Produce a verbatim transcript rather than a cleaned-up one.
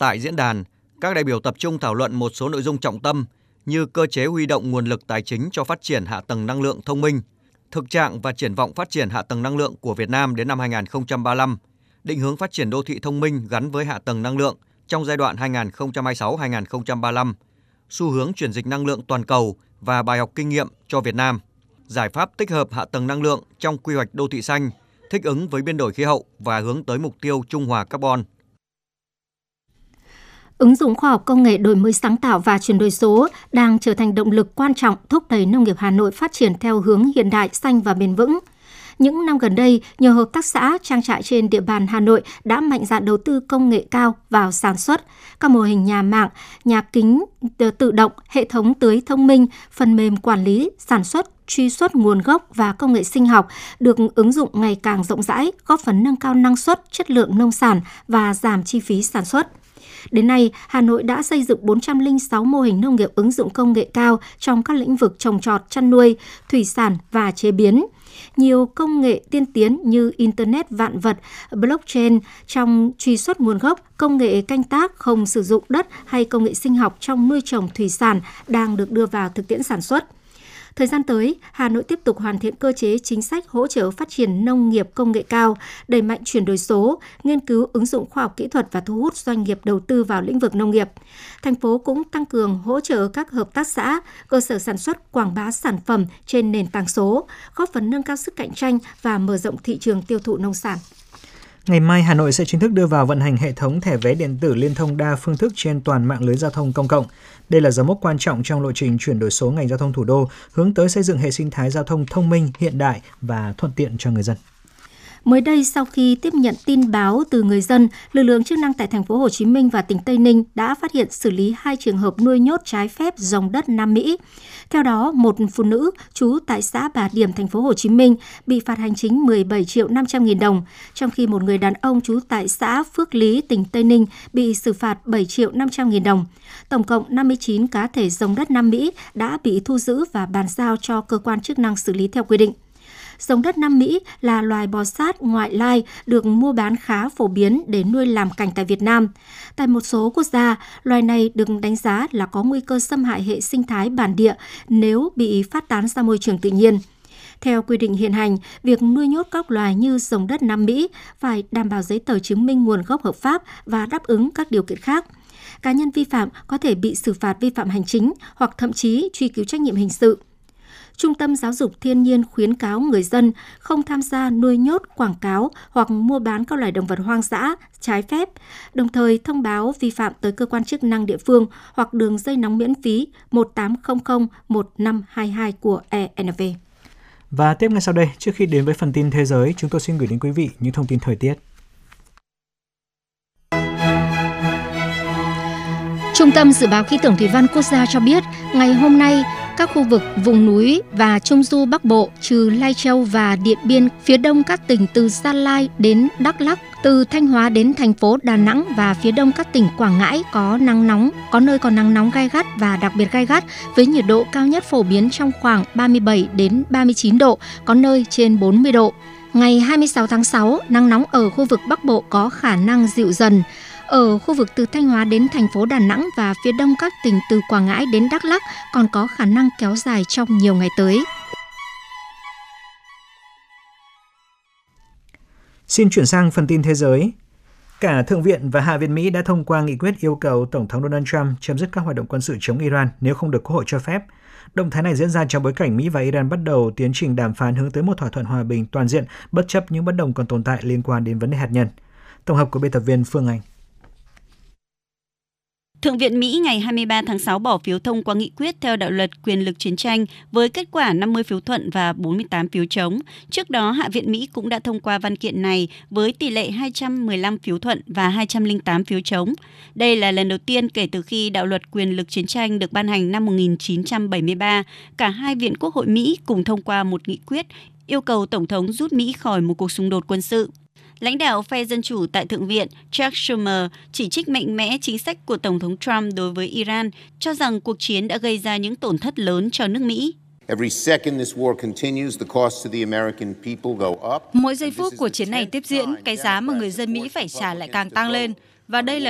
Tại diễn đàn, các đại biểu tập trung thảo luận một số nội dung trọng tâm như cơ chế huy động nguồn lực tài chính cho phát triển hạ tầng năng lượng thông minh, thực trạng và triển vọng phát triển hạ tầng năng lượng của Việt Nam đến năm hai nghìn không trăm ba mươi lăm, định hướng phát triển đô thị thông minh gắn với hạ tầng năng lượng trong giai đoạn hai nghìn không trăm hai mươi sáu đến hai nghìn không trăm ba mươi lăm, xu hướng chuyển dịch năng lượng toàn cầu và bài học kinh nghiệm cho Việt Nam, giải pháp tích hợp hạ tầng năng lượng trong quy hoạch đô thị xanh, thích ứng với biến đổi khí hậu và hướng tới mục tiêu trung hòa carbon. Ứng dụng khoa học công nghệ, đổi mới sáng tạo và chuyển đổi số đang trở thành động lực quan trọng thúc đẩy nông nghiệp Hà Nội phát triển theo hướng hiện đại, xanh và bền vững. Những năm gần đây, nhiều hợp tác xã, trang trại trên địa bàn Hà Nội đã mạnh dạn đầu tư công nghệ cao vào sản xuất. Các mô hình nhà màng, nhà kính tự động, hệ thống tưới thông minh, phần mềm quản lý, sản xuất, truy xuất nguồn gốc và công nghệ sinh học được ứng dụng ngày càng rộng rãi, góp phần nâng cao năng suất, chất lượng nông sản và giảm chi phí sản xuất. Đến nay, Hà Nội đã xây dựng bốn trăm lẻ sáu mô hình nông nghiệp ứng dụng công nghệ cao trong các lĩnh vực trồng trọt, chăn nuôi, thủy sản và chế biến. Nhiều công nghệ tiên tiến như Internet vạn vật, blockchain trong truy xuất nguồn gốc, công nghệ canh tác không sử dụng đất hay công nghệ sinh học trong nuôi trồng thủy sản đang được đưa vào thực tiễn sản xuất. Thời gian tới, Hà Nội tiếp tục hoàn thiện cơ chế chính sách hỗ trợ phát triển nông nghiệp công nghệ cao, đẩy mạnh chuyển đổi số, nghiên cứu ứng dụng khoa học kỹ thuật và thu hút doanh nghiệp đầu tư vào lĩnh vực nông nghiệp. Thành phố cũng tăng cường hỗ trợ các hợp tác xã, cơ sở sản xuất quảng bá sản phẩm trên nền tảng số, góp phần nâng cao sức cạnh tranh và mở rộng thị trường tiêu thụ nông sản. Ngày mai, Hà Nội sẽ chính thức đưa vào vận hành hệ thống thẻ vé điện tử liên thông đa phương thức trên toàn mạng lưới giao thông công cộng. Đây là dấu mốc quan trọng trong lộ trình chuyển đổi số ngành giao thông thủ đô, hướng tới xây dựng hệ sinh thái giao thông thông minh, hiện đại và thuận tiện cho người dân. Mới đây, sau khi tiếp nhận tin báo từ người dân, lực lượng chức năng tại thành phố Hồ Chí Minh và tỉnh Tây Ninh đã phát hiện xử lý hai trường hợp nuôi nhốt trái phép rồng đất Nam Mỹ. Theo đó, một phụ nữ trú tại xã Bà Điểm, thành phố Hồ Chí Minh bị phạt hành chính mười bảy triệu năm trăm nghìn đồng, trong khi một người đàn ông trú tại xã Phước Lý, tỉnh Tây Ninh bị xử phạt bảy triệu năm trăm nghìn đồng. Tổng cộng năm mươi chín cá thể rồng đất Nam Mỹ đã bị thu giữ và bàn giao cho cơ quan chức năng xử lý theo quy định. Rồng đất Nam Mỹ là loài bò sát ngoại lai được mua bán khá phổ biến để nuôi làm cảnh tại Việt Nam. Tại một số quốc gia, loài này được đánh giá là có nguy cơ xâm hại hệ sinh thái bản địa nếu bị phát tán ra môi trường tự nhiên. Theo quy định hiện hành, việc nuôi nhốt các loài như rồng đất Nam Mỹ phải đảm bảo giấy tờ chứng minh nguồn gốc hợp pháp và đáp ứng các điều kiện khác. Cá nhân vi phạm có thể bị xử phạt vi phạm hành chính hoặc thậm chí truy cứu trách nhiệm hình sự. Trung tâm Giáo dục Thiên nhiên khuyến cáo người dân không tham gia nuôi nhốt, quảng cáo hoặc mua bán các loài động vật hoang dã trái phép, đồng thời thông báo vi phạm tới cơ quan chức năng địa phương hoặc đường dây nóng miễn phí một tám không không một năm hai hai của e en vê. Và tiếp ngay sau đây, trước khi đến với phần tin thế giới, chúng tôi xin gửi đến quý vị những thông tin thời tiết. Trung tâm Dự báo Khí tượng Thủy văn Quốc gia cho biết, ngày hôm nay, các khu vực vùng núi và Trung du Bắc Bộ trừ Lai Châu và Điện Biên, phía đông các tỉnh từ Gia Lai đến Đắk Lắk, từ Thanh Hóa đến thành phố Đà Nẵng và phía đông các tỉnh Quảng Ngãi có nắng nóng, có nơi có nắng nóng gai gắt và đặc biệt gai gắt với nhiệt độ cao nhất phổ biến trong khoảng ba mươi bảy đến ba mươi chín độ, có nơi trên bốn mươi độ. Ngày hai mươi sáu tháng sáu, nắng nóng ở khu vực Bắc Bộ có khả năng dịu dần. Ở khu vực từ Thanh Hóa đến thành phố Đà Nẵng và phía đông các tỉnh từ Quảng Ngãi đến Đắk Lắk còn có khả năng kéo dài trong nhiều ngày tới. Xin chuyển sang phần tin thế giới. Cả Thượng viện và Hạ viện Mỹ đã thông qua nghị quyết yêu cầu Tổng thống Donald Trump chấm dứt các hoạt động quân sự chống Iran nếu không được Quốc hội cho phép. Động thái này diễn ra trong bối cảnh Mỹ và Iran bắt đầu tiến trình đàm phán hướng tới một thỏa thuận hòa bình toàn diện bất chấp những bất đồng còn tồn tại liên quan đến vấn đề hạt nhân. Tổng hợp của biên tập viên Phương Anh. Thượng viện Mỹ ngày hai mươi ba tháng sáu bỏ phiếu thông qua nghị quyết theo đạo luật quyền lực chiến tranh với kết quả năm mươi phiếu thuận và bốn mươi tám phiếu chống. Trước đó, Hạ viện Mỹ cũng đã thông qua văn kiện này với tỷ lệ hai trăm mười lăm phiếu thuận và hai trăm lẻ tám phiếu chống. Đây là lần đầu tiên kể từ khi đạo luật quyền lực chiến tranh được ban hành năm một nghìn chín trăm bảy mươi ba, cả hai viện Quốc hội Mỹ cùng thông qua một nghị quyết yêu cầu Tổng thống rút Mỹ khỏi một cuộc xung đột quân sự. Lãnh đạo phe Dân Chủ tại Thượng viện Chuck Schumer chỉ trích mạnh mẽ chính sách của Tổng thống Trump đối với Iran, cho rằng cuộc chiến đã gây ra những tổn thất lớn cho nước Mỹ. Mỗi giây phút của chiến này tiếp diễn, cái giá mà người dân Mỹ phải trả lại càng tăng lên. Và đây là